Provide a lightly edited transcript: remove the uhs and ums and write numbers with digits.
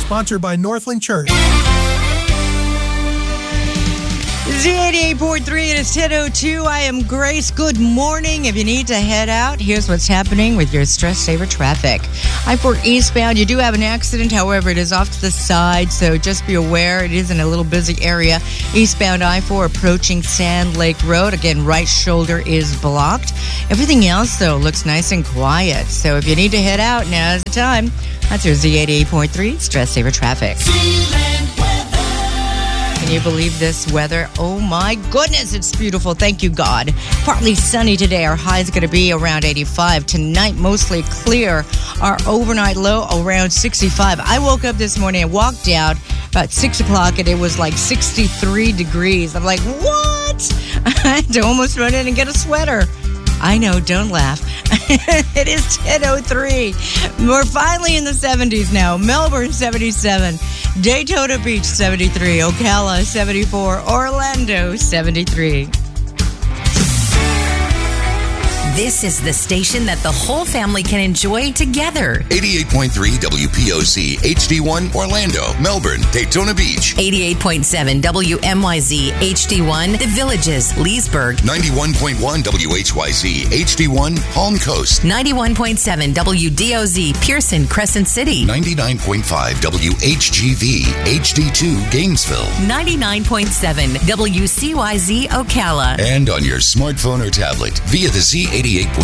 sponsored by Northland Church. Z88.3, it is 10:02. I am Grace. Good morning. If you need to head out, here's what's happening with your Stress Saver traffic. I-4 eastbound, you do have an accident. However, it is off to the side, so just be aware it is in a little busy area. Eastbound I-4 approaching Sand Lake Road. Again, right shoulder is blocked. Everything else, though, looks nice and quiet. So if you need to head out, now's the time. That's your Z88.3 Stress Saver traffic. Can you believe this weather? Oh my goodness, it's beautiful. Thank you, God. Partly sunny today. Our high is going to be around 85. Tonight, mostly clear. Our overnight low around 65. I woke up this morning and walked out about 6 o'clock and it was like 63 degrees. I'm like, what? I had to almost run in and get a sweater. I know, don't laugh. It is 10:03. We're finally in the 70s now. Melbourne, 77. Daytona Beach, 73. Ocala, 74. Orlando, 73. This is the station that the whole family can enjoy together. 88.3 WPOC, HD1, Orlando, Melbourne, Daytona Beach. 88.7 WMYZ, HD1, The Villages, Leesburg. 91.1 WHYZ, HD1, Palm Coast. 91.7 WDOZ, Pearson, Crescent City. 99.5 WHGV, HD2, Gainesville. 99.7 WCYZ, Ocala. And on your smartphone or tablet via the Z88